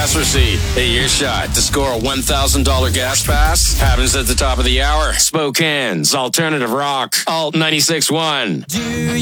gas receipt. Hey, your shot to score a $1,000 gas pass happens at the top of the hour. Spokane's Alternative Rock, Alt 96.1. Do